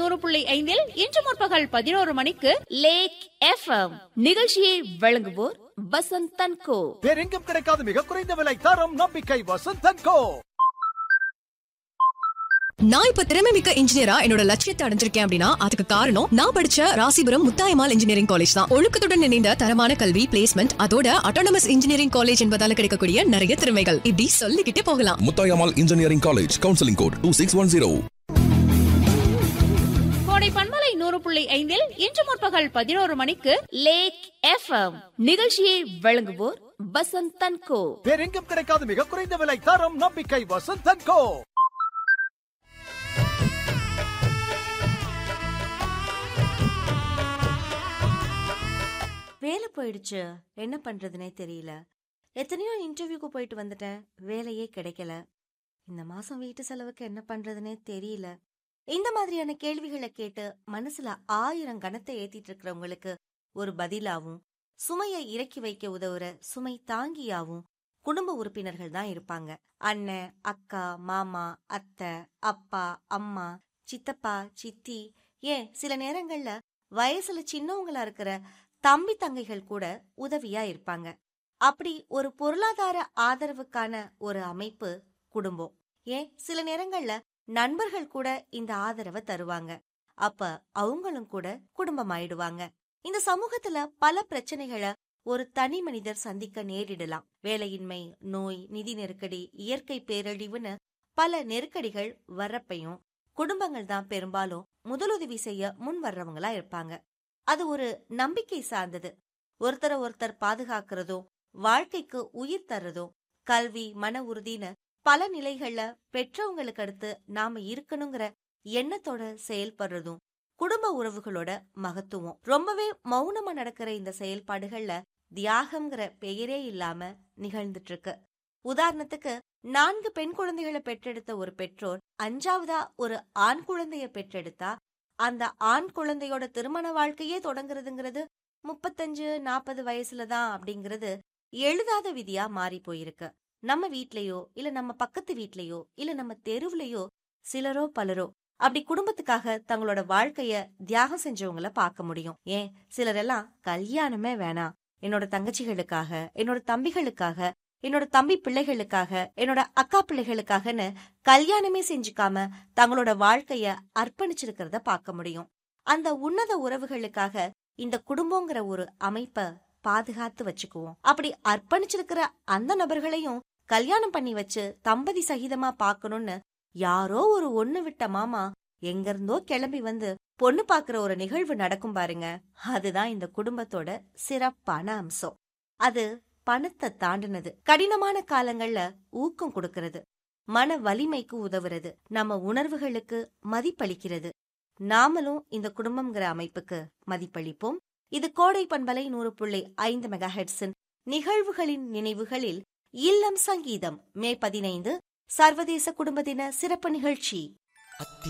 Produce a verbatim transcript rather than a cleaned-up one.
நூறு புள்ளி ஐந்தில் இன்று முற்பகல் பதினோரு மணிக்கு லேக் எஃப்எம் நிகழ்ச்சியை வழங்குவோர் வசந்த் தன்கோ. வேறெங்கும் கிடைக்காத மிக குறைந்த விலை, தரம், நம்பிக்கை, வசந்த் தன்கோ. நான் இப்ப திறமை மிக்க இன்ஜினியரா என்னோட லட்சியத்தை அடைஞ்சிருக்கேன் அப்படின்னா அதுக்கு காரணம் நான் படிச்ச ராசிபுரம் முத்தாயம்மாள் இன்ஜினியரிங் காலேஜ் தான். ஒழுக்கத்துடன் இணைந்த தரமான கல்வி, பிளேஸ்மெண்ட், அதோட அட்டானமஸ் இன்ஜினியரிங் காலேஜ் என்பதால கிடைக்கக்கூடிய நிறைய திறமைகள் இப்படி சொல்லிக்கிட்டே போகலாம். Muthayammal engineering college, counselling code two six one zero. கோடை பண்பலை நூறு புள்ளி ஐந்தில் இன்று முற்பகல் பதினோரு மணிக்கு லேக் எஃப்எம் நிகழ்ச்சியை வழங்குவோர் வசந்த் தன்கோ. வேறெங்கும் கிடைக்காத மிக குறைந்த விலை, தரம், நம்பிக்கை, வசந்த் தன்கோ. வேலை போயிடுச்சு, என்ன பண்றதுனே தெரியல. எத்தனையோ இன்டர்வியூக்கு போயிட்டு வந்துட்டேன், வேலையே கிடைக்கல. இந்த மாசம் வீட்டு செலவுக்கு என்ன பண்றதுனே தெரியல. இந்த மாதிரியான கேள்விகளை கேட்டு மனசுல ஆயிரம் கணத்தை ஏத்திட்டு இருக்கிறவங்களுக்கு ஒரு பதிலாவும், சுமையை இறக்கி வைக்க உதவுற சுமை தாங்கியாவும் குடும்ப உறுப்பினர்கள் தான் இருப்பாங்க. அண்ணன், அக்கா, மாமா, அத்தை, அப்பா, அம்மா, சித்தப்பா, சித்தி, ஏன் சில நேரங்கள்ல வயசுல சின்னவங்களா இருக்கிற தம்பி தங்கைகள் கூட உதவியா இருப்பாங்க. அப்படி ஒரு பொருளாதார ஆதரவுக்கான ஒரு அமைப்பு குடும்பம். ஏன் சில நேரங்கள்ல நண்பர்கள் கூட இந்த ஆதரவை தருவாங்க. அப்ப அவங்களும் கூட குடும்பம் ஆயிடுவாங்க. இந்த சமூகத்துல பல பிரச்சனைகளை ஒரு தனி மனிதர் சந்திக்க நேரிடலாம். வேலையின்மை, நோய், நிதி நெருக்கடி, இயற்கை பேரழிவுன்னு பல நெருக்கடிகள் வர்றப்பையும் குடும்பங்கள் தான் பெரும்பாலும் முதலுதவி செய்ய முன் வர்றவங்களா இருப்பாங்க. அது ஒரு நம்பிக்கை சார்ந்தது. ஒருத்தர ஒருத்தர் பாதுகாக்கிறதும், வாழ்க்கைக்கு உயிர் தர்றதும், கல்வி, மன உறுதின்னு பல நிலைகள்ல பெற்றவங்களுக்கு அடுத்து நாம இருக்கணுங்கிற எண்ணத்தோட செயல்படுறதும் குடும்ப உறவுகளோட மகத்துவம். ரொம்பவே மௌனமா நடக்கிற இந்த செயல்பாடுகள்ல தியாகம்ங்கிற பெயரே இல்லாம நிகழ்ந்துட்டு இருக்கு. உதாரணத்துக்கு, நான்கு பெண் குழந்தைகளை பெற்றெடுத்த ஒரு பெற்றோர் அஞ்சாவதா ஒரு ஆண் குழந்தைய பெற்றெடுத்தா அந்த ஆண் குழந்தையோட திருமண வாழ்க்கையே தொடங்குறதுங்கிறது முப்பத்தஞ்சு நாற்பது வயசுலதான் அப்படிங்கிறது எழுதாத விதியா மாறி போயிருக்கு. நம்ம வீட்லயோ இல்ல நம்ம பக்கத்து வீட்லயோ இல்ல நம்ம தெருவுலயோ சிலரோ பலரோ அப்படி குடும்பத்துக்காக தங்களோட வாழ்க்கைய தியாகம் செஞ்சவங்கள பார்க்க முடியும். ஏன் சிலரெல்லாம் கல்யாணமே வேணாம், என்னோட தங்கச்சிகளுக்காக, என்னோட தம்பிகளுக்காக, என்னோட தம்பி பிள்ளைகளுக்காக, என்னோட அக்கா பிள்ளைகளுக்காகன்னு கல்யாணமே செஞ்சுக்காம தங்களோட வாழ்க்கைய அர்ப்பணிச்சிருக்கிறத பார்க்க முடியும். அந்த உன்னத உறவுகளுக்காக இந்த குடும்பங்கிற ஒரு அமைப்ப பாதுகாத்து வச்சுக்குவோம். அப்படி அர்ப்பணிச்சிருக்கிற அந்த நபர்களையும் கல்யாணம் பண்ணி வச்சு தம்பதி சகிதமா பாக்கணும்னு யாரோ ஒரு ஒண்ணு விட்ட மாமா எங்க இருந்தோ கிளம்பி வந்து பொண்ணு பாக்குற ஒரு நிகழ்வு நடக்கும் பாருங்க. அதுதான் இந்த குடும்பத்தோட சிறப்பான அம்சம். அது பணத்தை தாண்டினது, கடினமான காலங்கள்ல ஊக்கம் கொடுக்கிறது, மன வலிமைக்கு உதவுறது, நம்ம உணர்வுகளுக்கு மதிப்பளிக்கிறது. நாமளும் இந்த குடும்பம்ங்கிற அமைப்புக்கு மதிப்பளிப்போம். இது கோடை பண்பலை நூறு புள்ளி ஐந்து மெகா ஹெர்ட்ஸின் நிகழ்வுகளின் நினைவுகளில் இல்லம் சங்கீதம் மே பதினைந்து சர்வதேச குடும்ப தின சிறப்பு நிகழ்ச்சி.